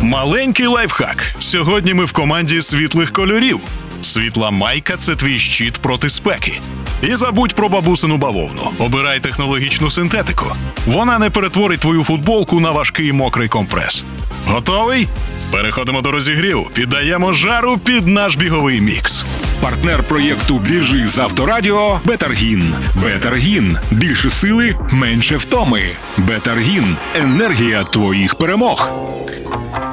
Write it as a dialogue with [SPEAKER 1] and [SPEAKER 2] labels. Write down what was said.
[SPEAKER 1] Маленький лайфхак. Сьогодні ми в команді світлих кольорів. Світла майка – це твій щит проти спеки. І забудь про бабусину бавовну. Обирай технологічну синтетику. Вона не перетворить твою футболку на важкий мокрий компрес. Готовий? Переходимо до розігріву. Піддаємо жару під наш біговий мікс.
[SPEAKER 2] Партнер проєкту «Біжи з Авторадіо» – Бетаргін. Бетаргін. Більше сили, менше втоми. Бетаргін. Енергія твоїх перемог.